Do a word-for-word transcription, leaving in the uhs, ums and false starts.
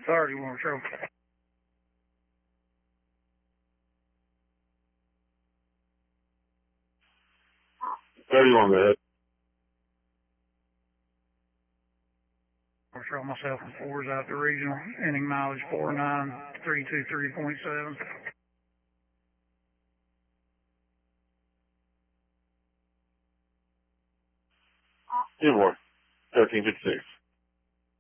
thirty-one Patrol. thirty-one, go ahead. Patrol myself and fours out the regional. Ending mileage four nine three two three point seven. Two more. thirteen fifty-six.